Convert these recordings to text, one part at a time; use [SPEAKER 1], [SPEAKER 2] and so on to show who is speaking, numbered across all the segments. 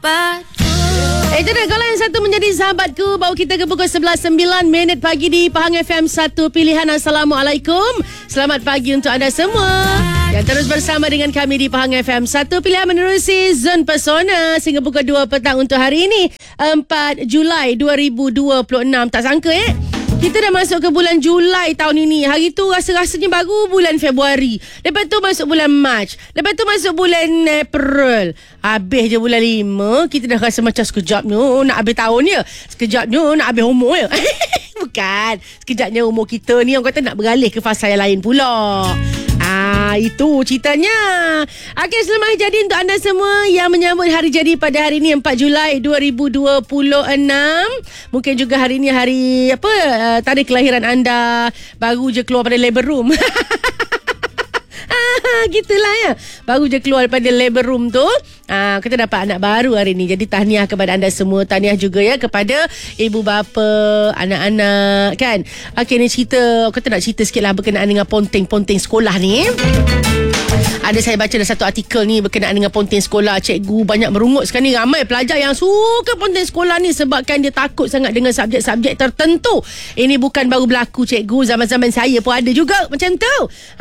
[SPEAKER 1] Itu dah kalau yang satu menjadi sahabatku. Bawa kita ke pukul 11.09 pagi di Pahang FM 1 Pilihan. Assalamualaikum. Selamat pagi untuk anda semua yang terus bersama dengan kami di Pahang FM 1 Pilihan menerusi Zon Pesona sehingga pukul 2 petang untuk hari ini 4 Julai 2026. Tak sangka kita dah masuk ke bulan Julai tahun ini. Hari tu rasa-rasanya baru bulan Februari. Lepas tu masuk bulan Mac. Lepas tu masuk bulan April. Habis je bulan 5. Kita dah rasa macam sekejapnya nak habis tahun ya. Sekejapnya nak habis umur ya. Bukan. Sekejapnya umur kita ni orang kata nak beralih ke fasa yang lain pula. Itu ceritanya. Okey, selamat hari jadi untuk anda semua yang menyambut hari jadi pada hari ini 4 Julai 2026. Mungkin juga hari ini hari tarikh kelahiran anda. Baru je keluar pada labor room. Gitulah ya. Baru je keluar daripada labor room tu. Kita dapat anak baru hari ni. Jadi tahniah kepada anda semua. Tahniah juga ya kepada ibu bapa, anak-anak kan. Okey, ni cerita. Kita nak cerita sikit lah berkenaan dengan ponteng-ponteng sekolah ni. Ada saya baca dalam satu artikel ni berkenaan dengan ponteng sekolah. Cikgu banyak merungut sekarang ni. Ramai pelajar yang suka ponteng sekolah ni sebabkan dia takut sangat dengan subjek-subjek tertentu. Ini bukan baru berlaku cikgu. Zaman-zaman saya pun ada juga macam tu.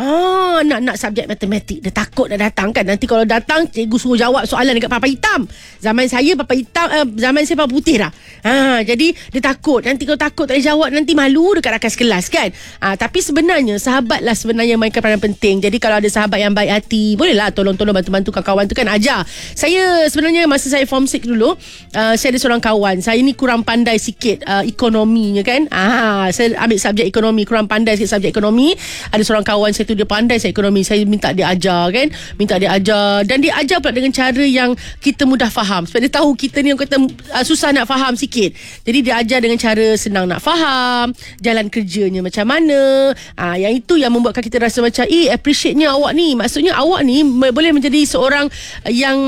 [SPEAKER 1] Nak subjek matematik. Dia takut dah datang kan. Nanti kalau datang cikgu suruh jawab soalan dekat papan hitam. Zaman saya papan hitam, zaman saya papan putih dah. Jadi dia takut. Nanti kalau takut tak boleh jawab, nanti malu dekat rakan sekelas kan. Tapi sebenarnya sahabat lah sebenarnya mainkan peranan penting. Jadi kalau ada sahabat yang baik hati, bolehlah tolong-tolong bantu-bantu kawan-kawan tu kan. Ajar. Saya sebenarnya masa saya form 6 dulu, saya ada seorang kawan. Saya ni kurang pandai sikit ekonominya kan. Saya ambil subjek ekonomi, kurang pandai sikit subjek ekonomi. Ada seorang kawan saya tu dia pandai sikit ekonomi. Saya minta dia ajar kan. Minta dia ajar. Dan dia ajar pula dengan cara yang kita mudah faham. Sebab dia tahu kita ni yang kata susah nak faham sikit. Jadi dia ajar dengan cara senang nak faham. Jalan kerjanya macam mana. Yang itu yang membuatkan kita rasa macam appreciate-nya awak ni. Maksudnya awak ni boleh menjadi seorang yang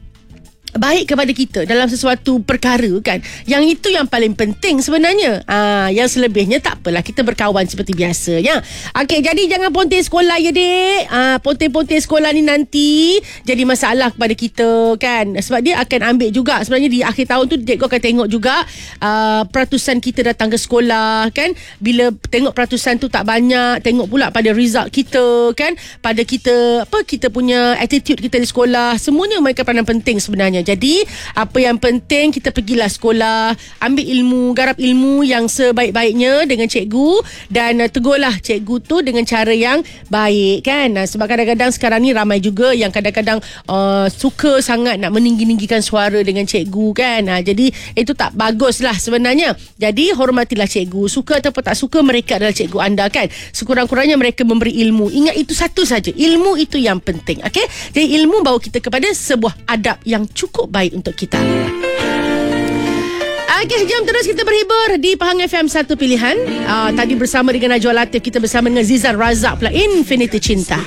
[SPEAKER 1] baik kepada kita dalam sesuatu perkara kan. Yang itu yang paling penting sebenarnya. Yang selebihnya tak apalah, kita berkawan seperti biasa ya. Okey, jadi jangan ponteng sekolah ya dek. Ponteng-ponteng sekolah ni nanti jadi masalah kepada kita kan. Sebab dia akan ambil juga sebenarnya di akhir tahun tu cikgu akan tengok juga peratusan kita datang ke sekolah kan. Bila tengok peratusan tu tak banyak, tengok pula pada result kita kan, pada kita kita punya attitude kita di sekolah. Semuanya mainkan peranan penting sebenarnya. Jadi apa yang penting kita pergilah sekolah, ambil ilmu, garap ilmu yang sebaik-baiknya dengan cikgu dan tegurlah cikgu tu dengan cara yang baik kan. Sebab kadang-kadang sekarang ni ramai juga yang kadang-kadang suka sangat nak meninggi-ninggikan suara dengan cikgu kan. Jadi itu tak baguslah sebenarnya. Jadi hormatilah cikgu. Suka ataupun tak suka, mereka adalah cikgu anda kan. Sekurang-kurangnya mereka memberi ilmu. Ingat itu satu saja. Ilmu itu yang penting. Okey? Jadi ilmu bawa kita kepada sebuah adab yang cukup baik untuk kita. Okey, jom terus kita berhibur di Pahang FM 1 Pilihan. Tadi bersama dengan Najwa Latif, kita bersama dengan Zizan Razak pula, Infinity Cinta.